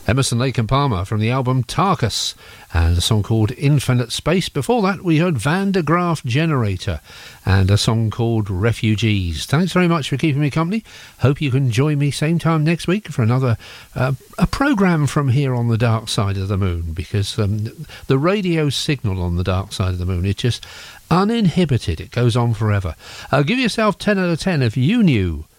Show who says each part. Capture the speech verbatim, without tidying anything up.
Speaker 1: Emerson, Lake and Palmer from the album Tarkus, and a song called Infinite Space. Before that, we heard Van de Graaff Generator and a song called Refugees. Thanks very much for keeping me company. Hope you can join me same time next week for another uh, a programme from here on the dark side of the moon, because um, the radio signal on the dark side of the moon, it's just uninhibited. It goes on forever. Uh, give yourself ten out of ten if you knew